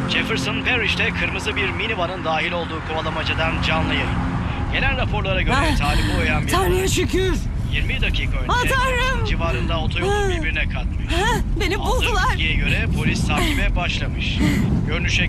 Jefferson Parish'te kırmızı bir minivanın dahil olduğu kovalamacadan canlı yayın. Gelen raporlara göre talibi uyan bir Tanrı'ya şükür. 20 dakika önce Tanrım! civarında otoyolu birbirine katmış. Beni Aldığım buldular. bilgiye göre polis takibe başlamış. Görünüşe